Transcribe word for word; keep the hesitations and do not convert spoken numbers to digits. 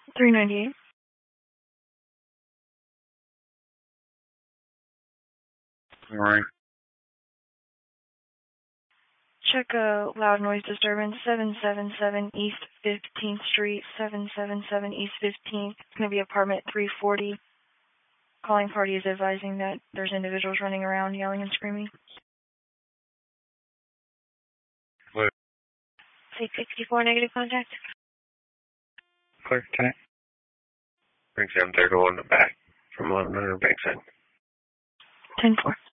three ninety-eight. All right. Check a loud noise disturbance, seven seven seven East fifteenth Street, seven seven seven East fifteenth. It's going to be apartment three forty. Calling party is advising that there's individuals running around yelling and screaming. What? six sixty-four, negative contact. Clear, tenant. Bring seven thirty to one in the back from eleven hundred Bankside. ten four.